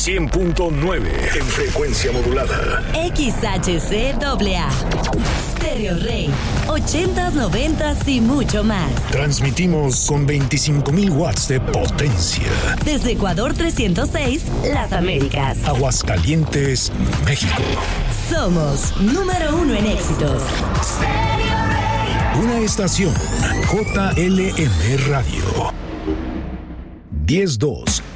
100.9 en frecuencia modulada. XHCAA. Stereo Rey. 80s, 90s y mucho más. Transmitimos con 25,000 watts de potencia. Desde Ecuador 306, Las Américas. Aguascalientes, México. Somos número 1 en éxitos. Stereo Rey. Una estación JLM Radio. 10-2